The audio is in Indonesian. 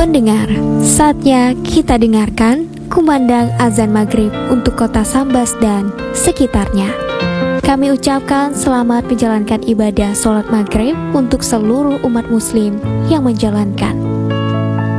Pendengar, saatnya kita dengarkan kumandang azan maghrib untuk kota Sambas dan sekitarnya. Kami ucapkan selamat menjalankan ibadah sholat maghrib untuk seluruh umat muslim yang menjalankan.